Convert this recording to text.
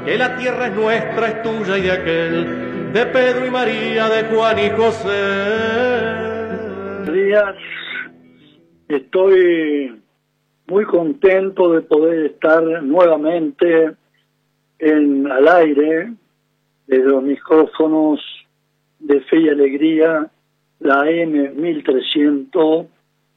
que la tierra es nuestra, es tuya y de aquel, de Pedro y María, de Juan y José. Días, estoy muy contento de poder estar nuevamente al aire desde los micrófonos de Fe y Alegría, la AM 1300